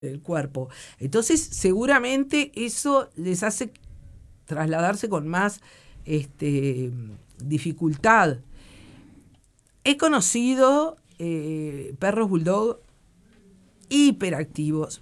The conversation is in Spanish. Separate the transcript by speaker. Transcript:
Speaker 1: del cuerpo. Entonces, seguramente eso les hace trasladarse con más dificultad. He conocido perros bulldog hiperactivos,